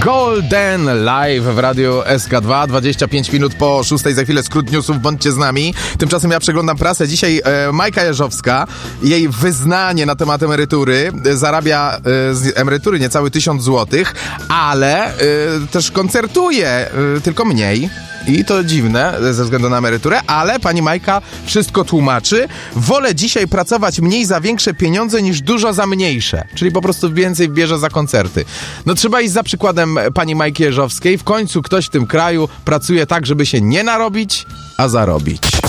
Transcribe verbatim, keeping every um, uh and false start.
Golden live w radiu S K dwa, dwadzieścia pięć minut po szóstej, za chwilę skrót newsów, bądźcie z nami. Tymczasem ja przeglądam prasę. Dzisiaj e, Majka Jeżowska, jej wyznanie na temat emerytury, e, zarabia e, z emerytury niecałe tysiąc złotych, ale e, też koncertuje, e, tylko mniej. I to dziwne ze względu na emeryturę, ale pani Majka wszystko tłumaczy. Wolę dzisiaj pracować mniej za większe pieniądze niż dużo za mniejsze. Czyli po prostu więcej bierze za koncerty. No trzeba iść za przykładem pani Majki Jeżowskiej. W końcu ktoś w tym kraju pracuje tak, żeby się nie narobić, a zarobić.